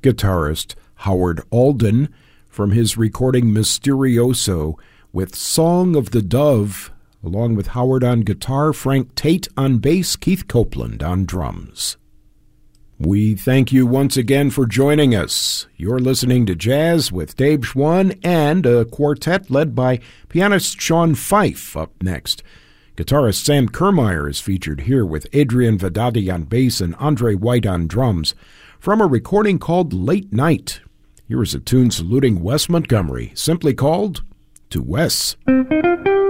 guitarist Howard Alden from his recording Mysterioso with Song of the Dove, along with Howard on guitar, Frank Tate on bass, Keith Copeland on drums. We thank you once again for joining us. You're listening to Jazz with Dave Schwann and a quartet led by pianist Sean Fife up next. Guitarist Sam Kermeyer is featured here with Adrian Vedati on bass and Andre White on drums from a recording called Late Night. Here is a tune saluting Wes Montgomery, simply called To Wes.